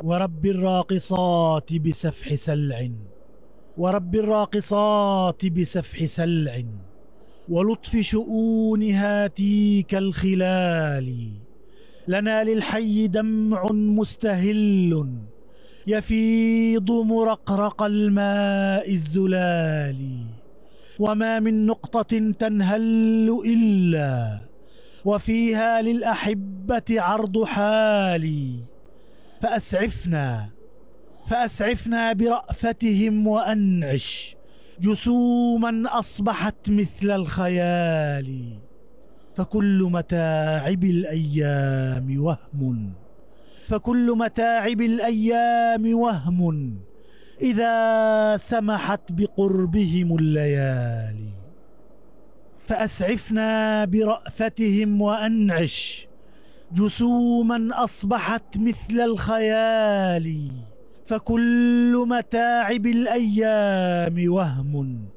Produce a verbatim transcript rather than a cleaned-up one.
ورب الراقصات بسفح سلع ورب الراقصات بسفح سلع ولطف شؤون هاتيك الخلال. لنا للحي دمع مستهل يفيض مرقرق الماء الزلال، وما من نقطة تنهل إلا وفيها للأحبة عرض حالي. فأسعفنا فأسعفنا برأفتهم وأنعش جسوما أصبحت مثل الخيال. فكل متاعب الأيام وهم فكل متاعب الأيام وهم إذا سمحت بقربهم الليالي. فأسعفنا برأفتهم وأنعش جسوما أصبحت مثل الخيال. فكل متاعب الأيام وهم